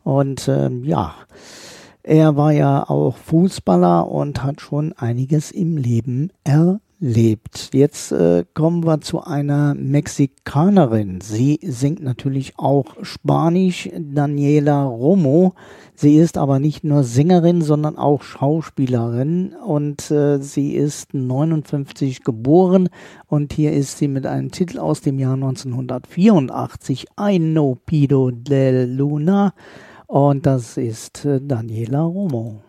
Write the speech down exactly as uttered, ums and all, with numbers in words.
Und ähm, ja, er war ja auch Fußballer und hat schon einiges im Leben erlebt. Jetzt äh, kommen wir zu einer Mexikanerin. Sie singt natürlich auch Spanisch, Daniela Romo. Sie ist aber nicht nur Sängerin, sondern auch Schauspielerin und äh, sie ist neunundfünfzig geboren und hier ist sie mit einem Titel aus dem Jahr neunzehnhundertvierundachtzig, I No Pido de Luna, und das ist äh, Daniela Romo.